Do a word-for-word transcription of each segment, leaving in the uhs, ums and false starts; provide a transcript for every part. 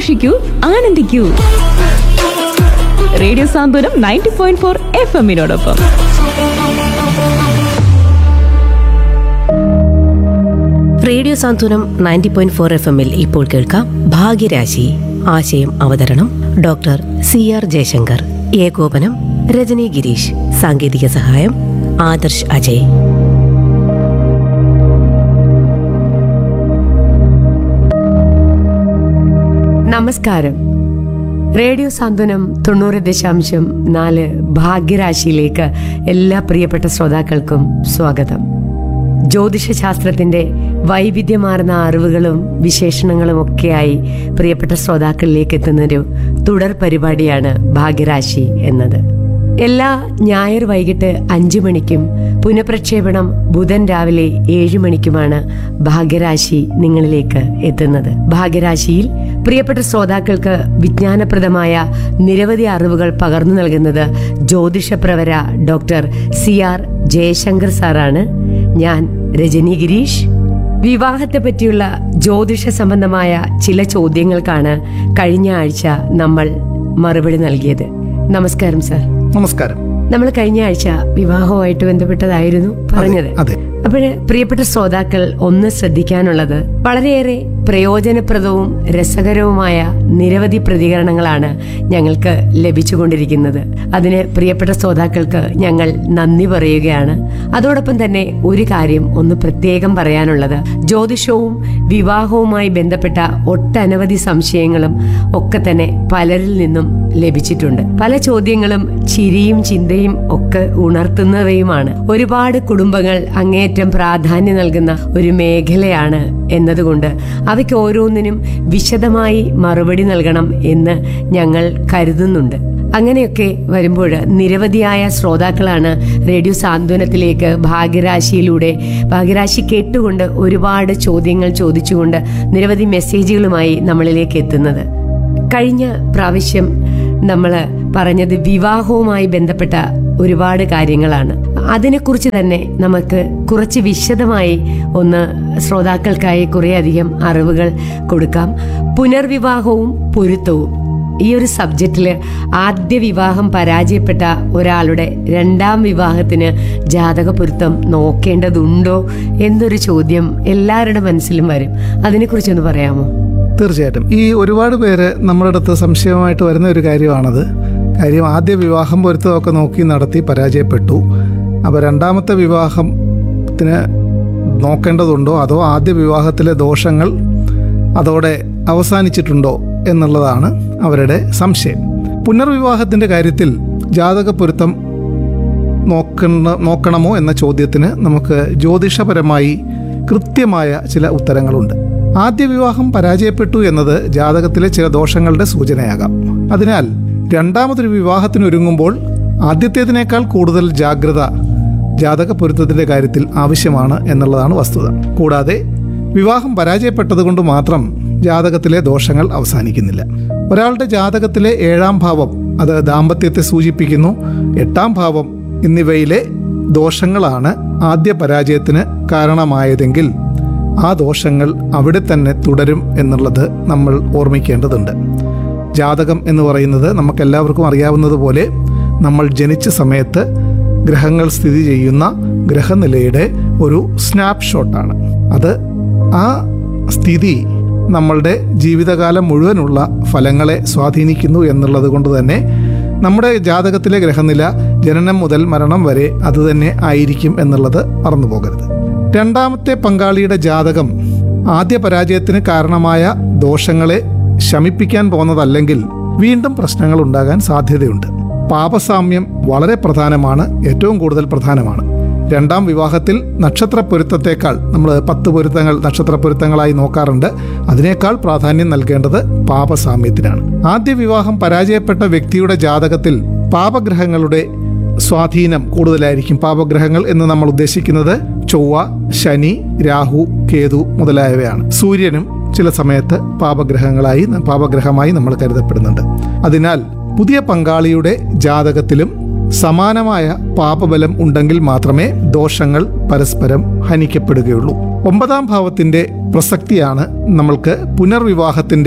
ആഘോഷിക്കൂ, ആനന്ദിക്കൂ. Radio സാന്ത്വനം ninety point four F എമ്മിനോടൊപ്പം. Radio സാന്ത്വനം ninety point four F എമ്മിൽ ഇപ്പോൾ കേൾക്കാം ഭാഗ്യരാശി. ആശയം അവതരണം ഡോക്ടർ സി ആർ ജയശങ്കർ. ഏകോപനം രജനി ഗിരീഷ്. സാങ്കേതിക സഹായം ആദർശ് അജയ്. നമസ്കാരം. റേഡിയോ സാന്ത്വനം തൊണ്ണൂറ് ദശാംശം നാല് ഭാഗ്യരാശിയിലേക്ക് എല്ലാ പ്രിയപ്പെട്ട ശ്രോതാക്കൾക്കും സ്വാഗതം. ജ്യോതിഷശാസ്ത്രത്തിന്റെ വൈവിധ്യമാർന്ന അറിവുകളും വിശേഷണങ്ങളും ഒക്കെയായി പ്രിയപ്പെട്ട ശ്രോതാക്കളിലേക്ക് എത്തുന്നൊരു തുടർ പരിപാടിയാണ് ഭാഗ്യരാശി എന്നത്. എല്ലാ ഞായർ വൈകിട്ട് അഞ്ചു മണിക്കും പുനഃപ്രക്ഷേപണം ബുധൻ രാവിലെ ഏഴു മണിക്കുമാണ് ഭാഗ്യരാശി നിങ്ങളിലേക്ക് എത്തുന്നത്. ഭാഗ്യരാശിയിൽ പ്രിയപ്പെട്ട ശ്രോതാക്കൾക്ക് വിജ്ഞാനപ്രദമായ നിരവധി അറിവുകൾ പകർന്നു നൽകുന്നത് ജ്യോതിഷപ്രവര ഡോക്ടർ സി ആർ ജയശങ്കർ സാറാണ്. ഞാൻ രജനി ഗിരീഷ്. വിവാഹത്തെ പറ്റിയുള്ള ജ്യോതിഷ സംബന്ധമായ ചില ചോദ്യങ്ങൾക്കാണ് കഴിഞ്ഞ ആഴ്ച നമ്മൾ മറുപടി നൽകിയത്. നമസ്കാരം സാർ. നമസ്കാരം. നമ്മൾ കഴിഞ്ഞ ആഴ്ച വിവാഹവുമായിട്ട് ബന്ധപ്പെട്ടതായിരുന്നു പറഞ്ഞത്. അപ്പോഴ് പ്രിയപ്പെട്ട ശ്രോതാക്കൾ ഒന്ന് ശ്രദ്ധിക്കാനുള്ളത്, വളരെയേറെ പ്രയോജനപ്രദവും രസകരവുമായ നിരവധി പ്രതികരണങ്ങളാണ് ഞങ്ങൾക്ക് ലഭിച്ചുകൊണ്ടിരിക്കുന്നത്. അതിന് പ്രിയപ്പെട്ട ശ്രോതാക്കൾക്ക് ഞങ്ങൾ നന്ദി പറയുകയാണ്. അതോടൊപ്പം തന്നെ ഒരു കാര്യം ഒന്ന് പ്രത്യേകം പറയാനുള്ളത്, ജ്യോതിഷവും വിവാഹവുമായി ബന്ധപ്പെട്ട ഒട്ടനവധി സംശയങ്ങളും ഒക്കെ തന്നെ പലരിൽ നിന്നും ലഭിച്ചിട്ടുണ്ട്. പല ചോദ്യങ്ങളും ചിരിയും ചിന്തയും ഒക്കെ ഉണർത്തുന്നവയുമാണ്. ഒരുപാട് കുടുംബങ്ങൾ അങ്ങേയറ്റം പ്രാധാന്യം നൽകുന്ന ഒരു മേഖലയാണ് എന്നതുകൊണ്ട് അവയ്ക്ക് ഓരോന്നിനും വിശദമായി മറുപടി നൽകണം എന്ന് ഞങ്ങൾ കരുതുന്നുണ്ട്. അങ്ങനെയൊക്കെ വരുമ്പോൾ നിരവധിയായ ശ്രോതാക്കളാണ് റേഡിയോ സാന്ത്വനത്തിലേക്ക് ഭാഗ്യരാശിയിലൂടെ ഭാഗ്യരാശി കേട്ടുകൊണ്ട് ഒരുപാട് ചോദ്യങ്ങൾ ചോദിച്ചുകൊണ്ട് നിരവധി മെസ്സേജുകളുമായി നമ്മളിലേക്ക് എത്തുന്നത്. കഴിഞ്ഞ പ്രാവശ്യം നമ്മൾ പറഞ്ഞത് വിവാഹവുമായി ബന്ധപ്പെട്ട ഒരുപാട് കാര്യങ്ങളാണ്. അതിനെക്കുറിച്ച് തന്നെ നമുക്ക് കുറച്ച് വിശദമായി ഒന്ന് ശ്രോതാക്കൾക്കായി കുറേയധികം അറിവുകൾ കൊടുക്കാം. പുനർവിവാഹവും പൊരുത്തവും ഈ ഒരു സബ്ജക്റ്റില് ആദ്യ വിവാഹം പരാജയപ്പെട്ട ഒരാളുടെ രണ്ടാം വിവാഹത്തിന് ജാതക പൊരുത്തം നോക്കേണ്ടതുണ്ടോ എന്നൊരു ചോദ്യം എല്ലാവരുടെ മനസ്സിലും വരും. അതിനെക്കുറിച്ചൊന്ന് പറയാമോ? തീർച്ചയായിട്ടും. ഈ ഒരുപാട് പേര് നമ്മുടെ അടുത്ത് സംശയമായിട്ട് വരുന്ന ഒരു കാര്യമാണത്. കാര്യം, ആദ്യ വിവാഹം പൊരുത്തമൊക്കെ നോക്കി നടത്തി പരാജയപ്പെട്ടു. അപ്പോൾ രണ്ടാമത്തെ വിവാഹത്തിന് നോക്കേണ്ടതുണ്ടോ, അതോ ആദ്യ വിവാഹത്തിലെ ദോഷങ്ങൾ അതോടെ അവസാനിച്ചിട്ടുണ്ടോ എന്നുള്ളതാണ് അവരുടെ സംശയം. പുനർവിവാഹത്തിൻ്റെ കാര്യത്തിൽ ജാതക പൊരുത്തം നോക്കണ നോക്കണമോ എന്ന ചോദ്യത്തിന് നമുക്ക് ജ്യോതിഷപരമായി കൃത്യമായ ചില ഉത്തരങ്ങളുണ്ട്. ആദ്യ വിവാഹം പരാജയപ്പെട്ടു എന്നത് ജാതകത്തിലെ ചില ദോഷങ്ങളുടെ സൂചനയാകാം. അതിനാൽ രണ്ടാമതൊരു വിവാഹത്തിനൊരുങ്ങുമ്പോൾ ആദ്യത്തേതിനേക്കാൾ കൂടുതൽ ജാഗ്രത ജാതക പൊരുത്തത്തിൻ്റെ കാര്യത്തിൽ ആവശ്യമാണ് എന്നുള്ളതാണ് വസ്തുത. കൂടാതെ വിവാഹം പരാജയപ്പെട്ടതുകൊണ്ട് മാത്രം ജാതകത്തിലെ ദോഷങ്ങൾ അവസാനിക്കുന്നില്ല. ഒരാളുടെ ജാതകത്തിലെ ഏഴാം ഭാവം അത് ദാമ്പത്യത്തെ സൂചിപ്പിക്കുന്നു. എട്ടാം ഭാവം എന്നിവയിലെ ദോഷങ്ങളാണ് ആദ്യ പരാജയത്തിന് കാരണമായതെങ്കിൽ ആ ദോഷങ്ങൾ അവിടെ തന്നെ തുടരും എന്നുള്ളത് നമ്മൾ ഓർമ്മിക്കേണ്ടതുണ്ട്. ജാതകം എന്ന് പറയുന്നത് നമുക്കെല്ലാവർക്കും അറിയാവുന്നതുപോലെ നമ്മൾ ജനിച്ച സമയത്ത് ഗ്രഹങ്ങൾ സ്ഥിതി ചെയ്യുന്ന ഗ്രഹനിലയുടെ ഒരു സ്നാപ്ഷോട്ടാണ്. അത് ആ സ്ഥിതി നമ്മളുടെ ജീവിതകാലം മുഴുവനുള്ള ഫലങ്ങളെ സ്വാധീനിക്കുന്നു എന്നുള്ളത് കൊണ്ട് തന്നെ നമ്മുടെ ജാതകത്തിലെ ഗ്രഹനില ജനനം മുതൽ മരണം വരെ അതുതന്നെ ആയിരിക്കും എന്നുള്ളത് മറന്നു പോകരുത്. രണ്ടാമത്തെ പങ്കാളിയുടെ ജാതകം ആദ്യ പരാജയത്തിന് കാരണമായ ദോഷങ്ങളെ ശമിപ്പിക്കാൻ പോകുന്നതല്ലെങ്കിൽ വീണ്ടും പ്രശ്നങ്ങൾ ഉണ്ടാകാൻ സാധ്യതയുണ്ട്. പാപസാമ്യം വളരെ പ്രധാനമാണ്, ഏറ്റവും കൂടുതൽ പ്രധാനമാണ്. രണ്ടാം വിവാഹത്തിൽ നക്ഷത്ര പൊരുത്തത്തേക്കാൾ നമ്മൾ പത്ത് പൊരുത്തങ്ങൾ നക്ഷത്ര പൊരുത്തങ്ങളായി നോക്കാറുണ്ട്. അതിനേക്കാൾ പ്രാധാന്യം നൽകേണ്ടത് പാപസാമ്യത്തിനാണ്. ആദ്യ വിവാഹം പരാജയപ്പെട്ട വ്യക്തിയുടെ ജാതകത്തിൽ പാപഗ്രഹങ്ങളുടെ സ്വാധീനം കൂടുതലായിരിക്കും. പാപഗ്രഹങ്ങൾ എന്ന് നമ്മൾ ഉദ്ദേശിക്കുന്നത് ചൊവ്വ, ശനി, രാഹു, കേതു മുതലായവയാണ്. സൂര്യനും ചില സമയത്ത് പാപഗ്രഹങ്ങളായി പാപഗ്രഹമായി നമ്മൾ കരുതപ്പെടുന്നുണ്ട്. അതിനാൽ പുതിയ പങ്കാളിയുടെ ജാതകത്തിലും സമാനമായ പാപബലം ഉണ്ടെങ്കിൽ മാത്രമേ ദോഷങ്ങൾ പരസ്പരം ഹനിക്കപ്പെടുകയുള്ളൂ. ഒമ്പതാം ഭാവത്തിന്റെ പ്രസക്തിയാണ് നമ്മൾക്ക് പുനർവിവാഹത്തിന്റെ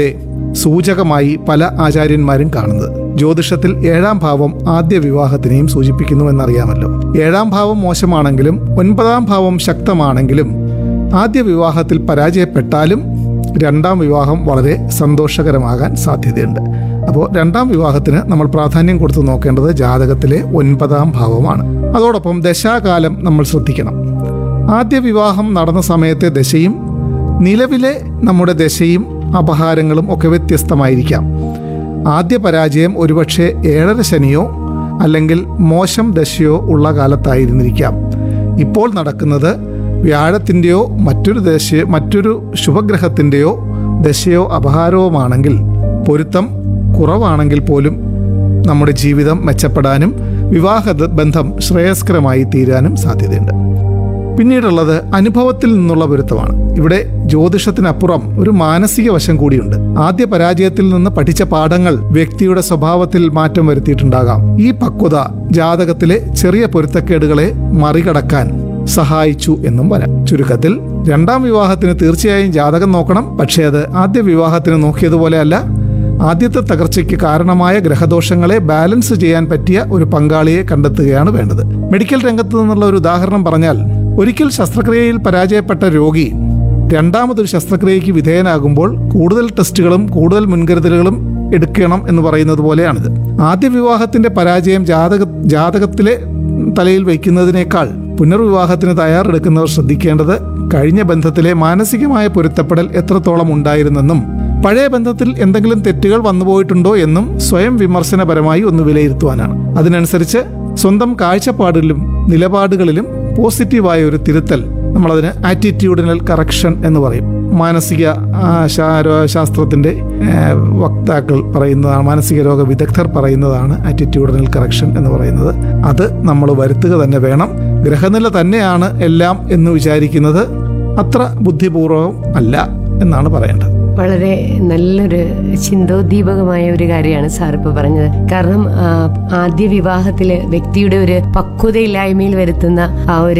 സൂചകമായി പല ആചാര്യന്മാരും കാണുന്നത്. ജ്യോതിഷത്തിൽ ഏഴാം ഭാവം ആദ്യ വിവാഹത്തിനെയും സൂചിപ്പിക്കുന്നു എന്നറിയാമല്ലോ. ഏഴാം ഭാവം മോശമാണെങ്കിലും ഒൻപതാം ഭാവം ശക്തമാണെങ്കിലും ആദ്യ വിവാഹത്തിൽ പരാജയപ്പെട്ടാലും രണ്ടാം വിവാഹം വളരെ സന്തോഷകരമാകാൻ സാധ്യതയുണ്ട്. അപ്പോൾ രണ്ടാം വിവാഹത്തിന് നമ്മൾ പ്രാധാന്യം കൊടുത്ത് നോക്കേണ്ടത് ജാതകത്തിലെ ഒൻപതാം ഭാവമാണ്. അതോടൊപ്പം ദശാകാലം നമ്മൾ ശ്രദ്ധിക്കണം. ആദ്യ വിവാഹം നടന്ന സമയത്തെ ദശയും നിലവിലെ നമ്മുടെ ദശയും അപഹാരങ്ങളും ഒക്കെ വ്യത്യസ്തമായിരിക്കാം. ആദ്യ പരാജയം ഒരുപക്ഷെ ഏഴര ശനിയോ അല്ലെങ്കിൽ മോശം ദശയോ ഉള്ള കാലത്തായിരുന്നിരിക്കാം. ഇപ്പോൾ നടക്കുന്നത് വ്യാഴത്തിൻ്റെയോ മറ്റൊരു ദശ മറ്റൊരു ശുഭഗ്രഹത്തിൻ്റെയോ ദശയോ അപഹാരവുമാണെങ്കിൽ പൊരുത്തം കുറവാണെങ്കിൽ പോലും നമ്മുടെ ജീവിതം മെച്ചപ്പെടാനും വിവാഹ ബന്ധം ശ്രേയസ്കരമായി തീരാനും സാധ്യതയുണ്ട്. പിന്നീടുള്ളത് അനുഭവത്തിൽ നിന്നുള്ള പൊരുത്തമാണ്. ഇവിടെ ജ്യോതിഷത്തിനപ്പുറം ഒരു മാനസിക വശം കൂടിയുണ്ട്. ആദ്യ പരാജയത്തിൽ നിന്ന് പഠിച്ച പാഠങ്ങൾ വ്യക്തിയുടെ സ്വഭാവത്തിൽ മാറ്റം വരുത്തിയിട്ടുണ്ടാകാം. ഈ പക്വത ജാതകത്തിലെ ചെറിയ പൊരുത്തക്കേടുകളെ മറികടക്കാൻ സഹായിച്ചു എന്നും വരാം. ചുരുക്കത്തിൽ രണ്ടാം വിവാഹത്തിന് തീർച്ചയായും ജാതകം നോക്കണം. പക്ഷേ അത് ആദ്യ വിവാഹത്തിന് നോക്കിയതുപോലെ അല്ല. ആദ്യത്തെ തകർച്ചയ്ക്ക് കാരണമായ ഗ്രഹദോഷങ്ങളെ ബാലൻസ് ചെയ്യാൻ പറ്റിയ ഒരു പങ്കാളിയെ കണ്ടെത്തുകയാണ് വേണ്ടത്. മെഡിക്കൽ രംഗത്ത് നിന്നുള്ള ഒരു ഉദാഹരണം പറഞ്ഞാൽ, ഒരിക്കൽ ശസ്ത്രക്രിയയിൽ പരാജയപ്പെട്ട രോഗി രണ്ടാമതൊരു ശസ്ത്രക്രിയയ്ക്ക് വിധേയനാകുമ്പോൾ കൂടുതൽ ടെസ്റ്റുകളും കൂടുതൽ മുൻകരുതലുകളും എടുക്കണം എന്ന് പറയുന്നത് പോലെയാണിത്. ആദ്യ വിവാഹത്തിന്റെ പരാജയം ജാതക ജാതകത്തിലെ തലയിൽ വയ്ക്കുന്നതിനേക്കാൾ പുനർവിവാഹത്തിന് തയ്യാറെടുക്കുന്നവർ ശ്രദ്ധിക്കേണ്ടത് കഴിഞ്ഞ ബന്ധത്തിലെ മാനസികമായ പൊരുത്തപ്പെടൽ എത്രത്തോളം ഉണ്ടായിരുന്നെന്നും പഴയ ബന്ധത്തിൽ എന്തെങ്കിലും തെറ്റുകൾ വന്നുപോയിട്ടുണ്ടോ എന്നും സ്വയം വിമർശനപരമായി ഒന്ന് വിലയിരുത്തുവാനാണ്. അതിനനുസരിച്ച് സ്വന്തം കാഴ്ചപ്പാടിലും നിലപാടുകളിലും പോസിറ്റീവായ ഒരു തിരുത്തൽ, നമ്മളതിന് ആറ്റിറ്റ്യൂഡിനൽ കറക്ഷൻ എന്ന് പറയും. മാനസിക ശാസ്ത്രത്തിന്റെ വക്താക്കൾ പറയുന്നതാണ്, മാനസിക രോഗ വിദഗ്ധർ പറയുന്നതാണ് ആറ്റിറ്റ്യൂഡിനൽ കറക്ഷൻ എന്ന് പറയുന്നത്. അത് നമ്മൾ വരുത്തുക തന്നെ വേണം. ഗ്രഹനില തന്നെയാണ് എല്ലാം എന്ന് വിചാരിക്കുന്നത് അത്ര ബുദ്ധിപൂർവം അല്ല എന്നാണ് പറയേണ്ടത്. വളരെ നല്ലൊരു ചിന്തോദ്ദീപകമായ ഒരു കാര്യമാണ് സാർ ഇപ്പോൾ പറഞ്ഞത്. കാരണം ആദ്യ വിവാഹത്തില് വ്യക്തിയുടെ ഒരു പക്വതയില്ലായ്മയിൽ വരുത്തുന്ന ആ ഒരു